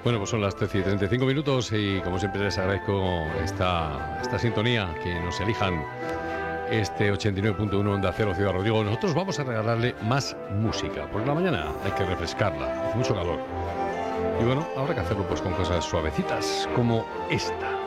Bueno, pues son las 13:35 y como siempre les agradezco esta sintonía, que nos elijan este 89.1 Onda Cero Ciudad Rodrigo. Nosotros vamos a regalarle más música. Por la mañana hay que refrescarla, hace mucho calor. Y bueno, habrá que hacerlo pues con cosas suavecitas como esta.